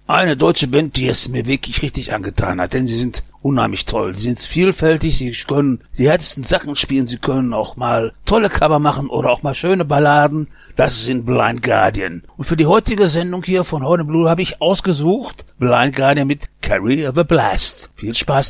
Eine deutsche Band, die es mir wirklich richtig angetan hat, denn sie sind unheimlich toll. Sie sind vielfältig, sie können die härtesten Sachen spielen, sie können auch mal tolle Cover machen oder auch mal schöne Balladen. Das sind Blind Guardian. Und für die heutige Sendung hier von Horn & Blue habe ich ausgesucht Blind Guardian mit Carry the Blast. Viel Spaß